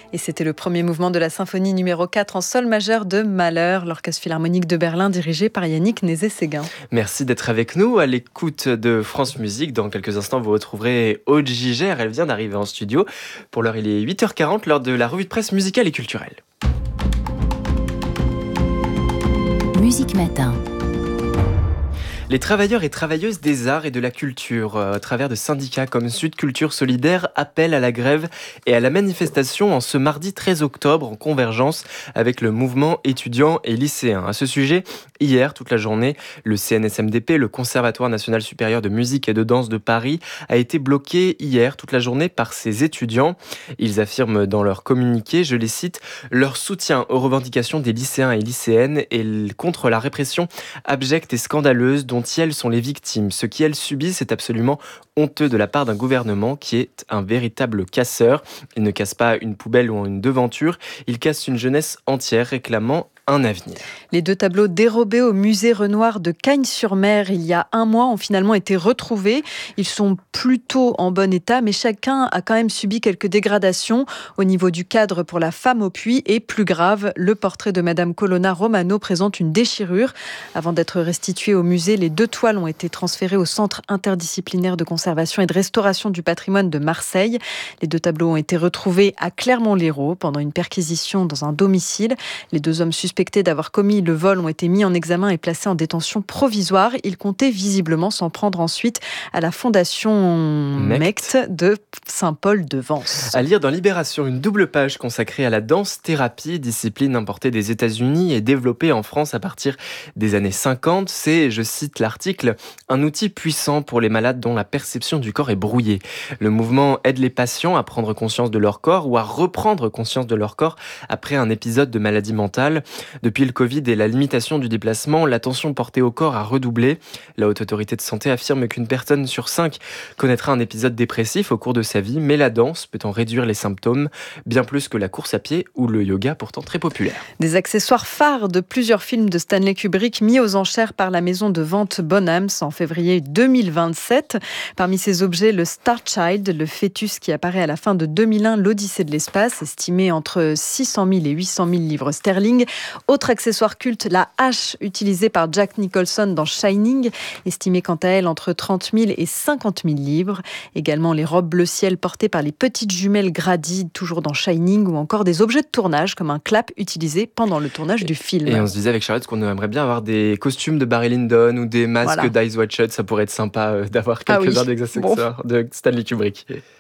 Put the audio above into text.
Et c'était le premier mouvement de la symphonie numéro 4 en sol majeur de Mahler, l'Orchestre Philharmonique de Berlin dirigé par Yannick Nézet-Séguin. Merci d'être avec nous à l'écoute de France Musique. Dans quelques instants, vous retrouverez Aude Gigère. Elle vient d'arriver en studio. Pour l'heure, il est 8h40 lors de la revue de presse musicale et culturelle. Musique Matin. Les travailleurs et travailleuses des arts et de la culture, à travers de syndicats comme Sud Culture Solidaire, appellent à la grève et à la manifestation en ce mardi 13 octobre en convergence avec le mouvement étudiant et lycéen. À ce sujet, hier, toute la journée, le CNSMDP, le Conservatoire national supérieur de musique et de danse de Paris, a été bloqué hier toute la journée par ses étudiants. Ils affirment dans leur communiqué, je les cite, leur soutien aux revendications des lycéens et lycéennes et contre la répression abjecte et scandaleuse dont elles sont les victimes. Ce qu'elles subissent est absolument honteux de la part d'un gouvernement qui est un véritable casseur. Il ne casse pas une poubelle ou une devanture, il casse une jeunesse entière réclamant un avenir. Les 2 tableaux dérobés au musée Renoir de Cagnes-sur-Mer il y a un mois ont finalement été retrouvés. Ils sont plutôt en bon état, mais chacun a quand même subi quelques dégradations au niveau du cadre pour la femme au puits et plus grave, le portrait de Madame Colonna Romano présente une déchirure. Avant d'être restitué au musée, les 2 toiles ont été transférées au Centre interdisciplinaire de conservation et de restauration du patrimoine de Marseille. Les 2 tableaux ont été retrouvés à Clermont-Lérault pendant une perquisition dans un domicile. Les 2 hommes suspectés d'avoir commis le vol ont été mis en examen et placés en détention provisoire. Ils comptaient visiblement s'en prendre ensuite à la fondation MECT de Saint-Paul-de-Vence. À lire dans Libération, une double page consacrée à la danse-thérapie, discipline importée des États-Unis et développée en France à partir des années 50. C'est, je cite l'article, un outil puissant pour les malades dont la perception du corps est brouillée. Le mouvement aide les patients à prendre conscience de leur corps ou à reprendre conscience de leur corps après un épisode de maladie mentale. Depuis le Covid et la limitation du déplacement, l'attention portée au corps a redoublé. La Haute Autorité de Santé affirme qu'une personne sur 5 connaîtra un épisode dépressif au cours de sa vie, mais la danse peut en réduire les symptômes, bien plus que la course à pied ou le yoga pourtant très populaire. Des accessoires phares de plusieurs films de Stanley Kubrick mis aux enchères par la maison de vente Bonhams en février 2027. Parmi ces objets, le Star Child, le fœtus qui apparaît à la fin de 2001, l'Odyssée de l'espace, estimé entre 600 000 et 800 000 livres sterling. Autre accessoire culte, la hache utilisée par Jack Nicholson dans Shining, estimée quant à elle entre 30 000 et 50 000 livres. Également les robes bleu ciel portées par les petites jumelles Grady, toujours dans Shining, ou encore des objets de tournage comme un clap utilisé pendant le tournage du film. Et on se disait avec Charlotte qu'on aimerait bien avoir des costumes de Barry Lyndon ou des masques d'Eyes Wide Shut. Ça pourrait être sympa d'avoir quelques-uns des accessoires de Stanley Kubrick.